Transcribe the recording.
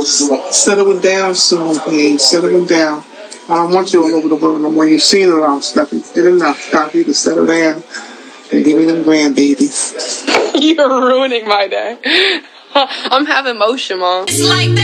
Settling down soon, please. Settling down. I don't want you all over the world no more. You've seen it all, Steffi. Good enough. Time for you to settle down and give me them grandbabies. You're ruining my day. I'm having motion, Mom.